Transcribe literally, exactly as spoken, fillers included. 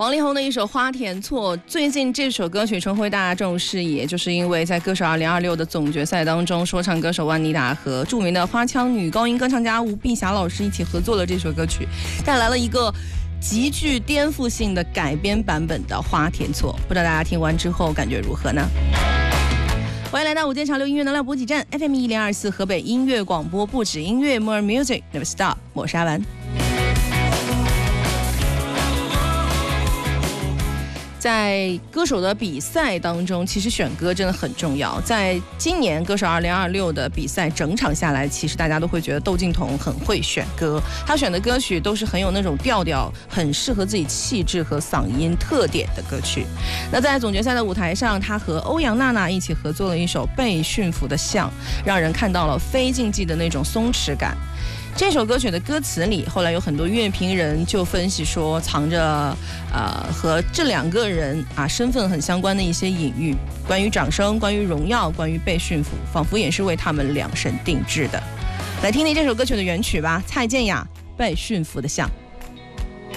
王力宏的一首《花田错》，最近这首歌曲重回大众视野，就是因为在歌手二零二六的总决赛当中，说唱歌手万妮达和著名的花腔女高音歌唱家吴碧霞老师一起合作了这首歌曲，带来了一个极具颠覆性的改编版本的《花田错》。不知道大家听完之后感觉如何呢？欢迎来到午间潮流音乐能量补给站 F M 一零二四河北音乐广播，不止音乐 More Music Never Stop， 我是阿文。在歌手的比赛当中，其实选歌真的很重要。在今年歌手二零二六的比赛整场下来，其实大家都会觉得窦靖童很会选歌，他选的歌曲都是很有那种调调，很适合自己气质和嗓音特点的歌曲。那在总决赛的舞台上，他和欧阳娜娜一起合作了一首《被驯服的象》，让人看到了非竞技的那种松弛感。这首歌曲的歌词里，后来有很多乐评人就分析说，藏着呃和这两个人啊身份很相关的一些隐喻，关于掌声，关于荣耀，关于被驯服，仿佛也是为他们量身定制的。来听听这首歌曲的原曲吧，蔡健雅《被驯服的象》。